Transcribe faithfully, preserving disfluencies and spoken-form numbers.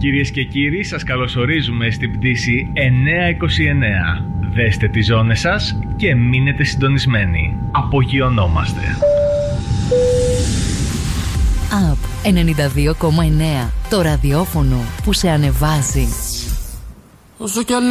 Κυρίες και κύριοι, σας καλωσορίζουμε στην πτήση εννιακόσια είκοσι εννέα. Δέστε τις ζώνες σας και μείνετε συντονισμένοι. Απογειωνόμαστε. Απ ενενήντα δύο κόμμα εννέα. Το ραδιόφωνο που σε ανεβάζει. Όσο κι αν